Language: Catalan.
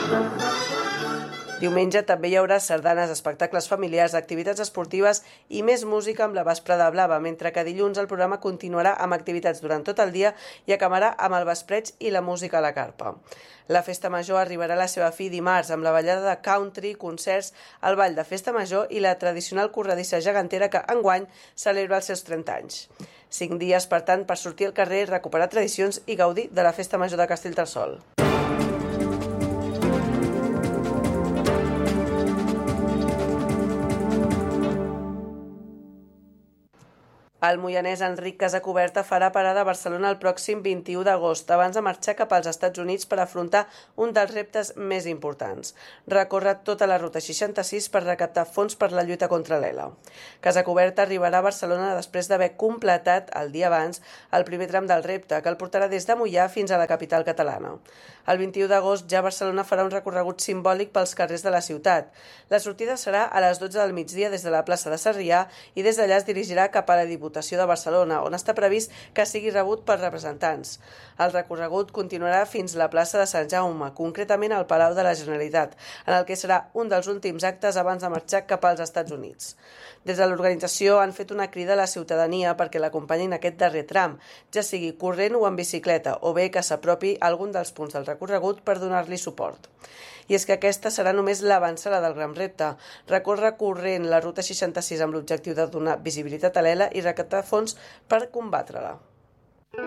Diumenge també hi haurà sardanes, espectacles familiars, activitats esportives i més música amb la vesprada blava, mentre que dilluns el programa continuarà amb activitats durant tot el dia i acabarà amb el vespreig i la música a la carpa. La Festa Major arribarà a la seva fi dimarts amb la ballada de country, concerts, el ball de Festa Major i la tradicional corredissa gegantera que enguany celebra els seus 30 anys. 5 dies, per tant, per sortir al carrer, recuperar tradicions i gaudir de la Festa Major de Castellterçol. El moianès Enric Casacuberta farà parada a Barcelona el pròxim 21 d'agost, abans de marxar cap als Estats Units per afrontar un dels reptes més importants: recórrer tota la ruta 66 per recaptar fons per la lluita contra l'ELA. Casacuberta arribarà a Barcelona després d'haver completat, el dia abans, el primer tram del repte, que el portarà des de Moià fins a la capital catalana. El 21 d'agost ja Barcelona farà un recorregut simbòlic pels carrers de la ciutat. La sortida serà a les 12 del migdia des de la plaça de Sarrià i des d'allà es dirigirà cap a la Diputació de Barcelona, on està previst que sigui rebut per representants. El recorregut continuarà fins a la plaça de Sant Jaume, concretament al Palau de la Generalitat, en el que serà un dels últims actes abans de marxar cap als Estats Units. Des de l'organització han fet una crida a la ciutadania perquè l'acompanyin aquest darrer tram, ja sigui corrent o en bicicleta, o bé que s'apropi a algun dels punts del recorregut per donar-li suport. I és que aquesta serà només l'avançada del gran repte: recórrer corrent la ruta 66 amb l'objectiu de donar visibilitat a l'ELA i recaptar fons per combatre-la.